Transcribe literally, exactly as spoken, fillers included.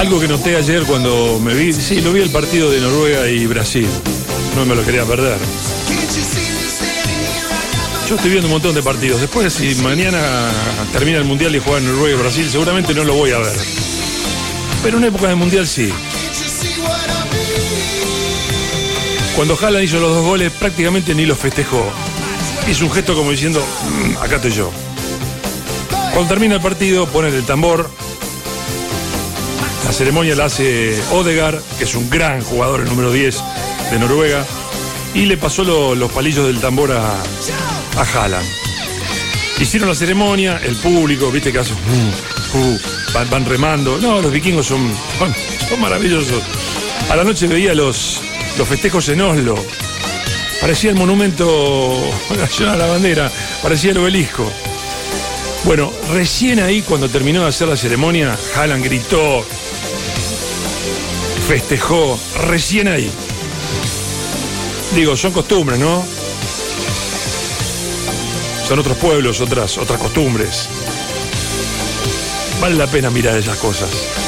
Algo que noté ayer cuando me vi, sí, lo vi el partido de Noruega y Brasil. No me lo quería perder. Yo estoy viendo un montón de partidos. Después, si mañana termina el Mundial y juegan Noruega y Brasil, seguramente no lo voy a ver. Pero en época de Mundial sí. Cuando Haaland hizo los dos goles, prácticamente ni los festejó. Hizo un gesto como diciendo, mmm, acá estoy yo. Cuando termina el partido, ponen el tambor. La ceremonia la hace Odegaard, que es un gran jugador, el número diez de Noruega. Y le pasó lo, los palillos del tambor a, a Haaland. Hicieron la ceremonia, el público, viste que hacen, uh, uh, van, van remando. No, los vikingos son, son, son maravillosos. A la noche veía los, los festejos en Oslo. Parecía el monumento nacional a la bandera, parecía el obelisco. Bueno, recién ahí, cuando terminó de hacer la ceremonia, Haaland gritó, festejó, recién ahí. Digo, son costumbres, ¿no? Son otros pueblos, otras, otras costumbres. Vale la pena mirar esas cosas.